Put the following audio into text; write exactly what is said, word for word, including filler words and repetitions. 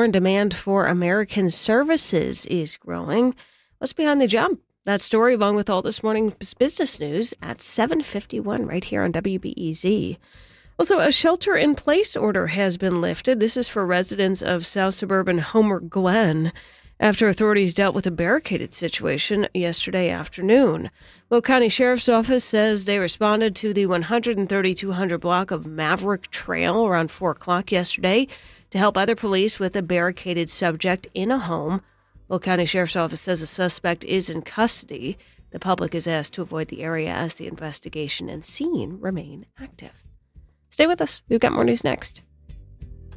more and demand for American services is growing. What's behind the jump? That story, along with all this morning's business news at seven fifty-one right here on W B E Z. Also, a shelter-in-place order has been lifted. This is for residents of South Suburban Homer Glen after authorities dealt with a barricaded situation yesterday afternoon. Will County Sheriff's Office says they responded to the one thirty-two hundred block of Maverick Trail around four o'clock yesterday to help other police with a barricaded subject in a home. Will County Sheriff's Office says a suspect is in custody. The public is asked to avoid the area as the investigation and scene remain active. Stay with us. We've got more news next.